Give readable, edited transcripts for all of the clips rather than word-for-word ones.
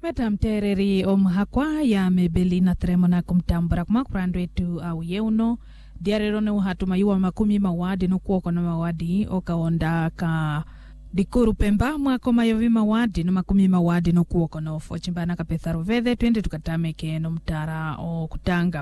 Madam Tereri omhakwa ya mebeli na tremona kumtambura kumakurando etu au yeuno diarerone uhatuma yuwa makumi mawadi no kuoko na mawadi okaonda ka dikuru pemba mwako mayovi mawadi no makumi mawadi no kuoko na ofo chimbana kapetharo vede twende tukatameke no mtara o kutanga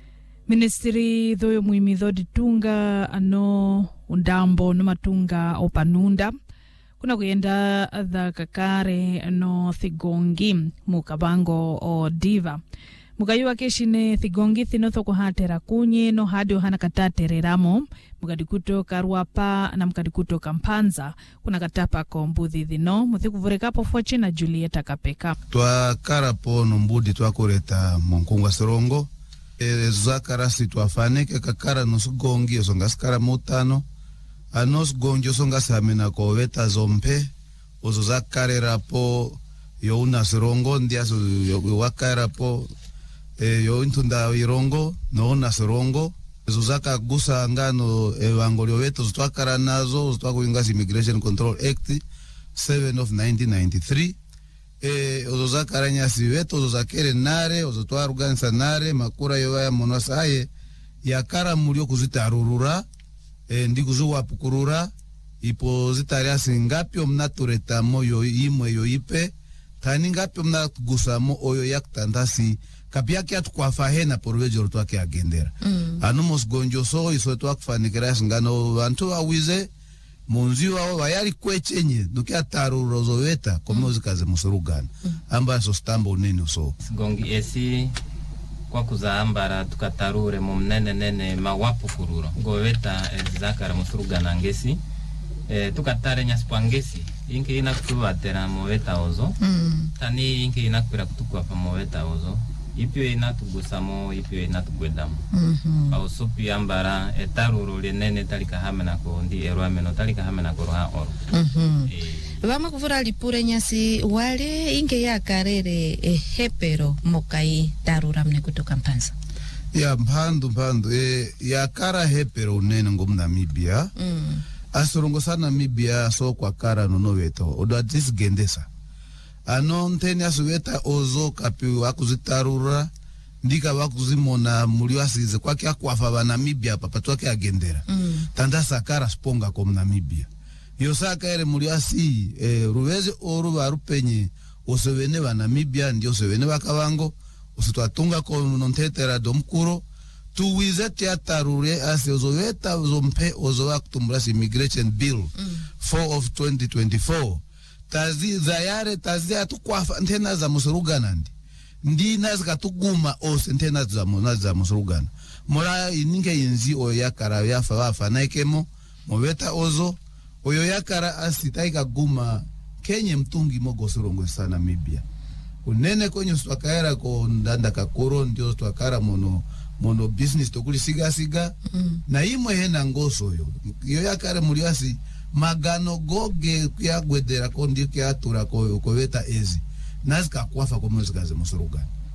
ministry dhoyo muimidho ditunga ano undambo no matunga opanunda kuna kuyenda dha kakare no thigongi mukabango o diva mukayuwa keshine thigongi thinotho kuhatera kunye no hadi ohana katatereramo mukadikuto karuapa na mukadikuto kampanza kuna katapa ko mbudhi dhino muthikuvurekapo fochi na Julieta Kapeka twa karapo no mbudi twa kureta monkungwa sorongo zakara situafaneke kakara no sugongi osongaskara mutano anos gonjo songa samena ko veta zompe ozo zakarera po yo una sorongo ndia yo wakara po yo intunda irongo no una sorongo ozo zaka gusa ngano evangolio veto twakara nazo twakuinga Immigration Control Act 7 of 1993 ozo zakaranya siveto ozo zakere nare ozo twaruganisa nare makura yo ya monasaye yakara mulio kuzitarurura ndikuzuwa pukurura ipo zitaria singapyo mnatureta moyo imwe yo ipe tani ngapyo mnagusamo oyo yaktandasi kapiaki atukwafahe porwejo rutwake agendera anumos gonjo so iso twakfanikira singano bantu awize munzi wao bayari kwechenye dukia taruro zoweta komozikaze musurugana amba so stambo nene so gongi esi kwa kuzaambara tukatarure mu mnene mawapu kururo goveta zakara musurugana ngesi tukatare nyaspangesi inke inakutubatera moveta ozo tani inke inakwira kutukwa pa moveta ozo ipyo inatugusamo ipyo inatugwedamo au sopi ambara etaruro lenene talika hamena ko ndi erwameno talika hamena ko ha oro vama kuvura lipure nyasi wale inge ya karere hepero mokai tarura mne kutoka mpanza ya mpandu ya kara hepero nene ngom Namibia asorongo sana Namibia so kwa kara no weto odo atis gendesa ano nteni asuweta ozo kapi wakuzitarura ndika wakuzimona mulio asize kwa kia kwafa ba Namibia papatwake agendera tanda sakara sponga kom Namibia yosaka ere mulio asi ruweze oru barupenye osewene ba Namibia ndio osewene bakabango ositwatunga ko nontetera domkuro tuwize tiatarure asi ozoweta zompe ozowa kutumbula Immigration Bill 4 of 2024 tazi zayare tazi atukwafa ntena za musurugana ndi nazikatuguma ose ntena za musurugana mora ininge yinzi oyo yakara yafa wafa naikemo mobeta ozo oyo yakara asitaika guma kenye mtungi mogo sorongo sana Namibia unene kwenye twakaera ko ndanda kakoro ndio twakara mono business tokuli siga na imwe hena ngoso yo yakare muliasi magano goge kya gwedera ko ndi kya tura ko veta ezi nazika kwafa ko muzikaze musurugana